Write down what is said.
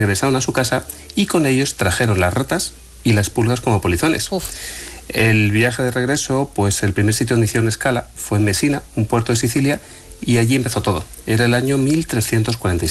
regresaron a su casa y con ellos trajeron las ratas y las pulgas como polizones. Uf. El viaje de regreso, pues el primer sitio donde hicieron escala fue en Mesina, un puerto de Sicilia, y allí empezó todo. Era el año 1346.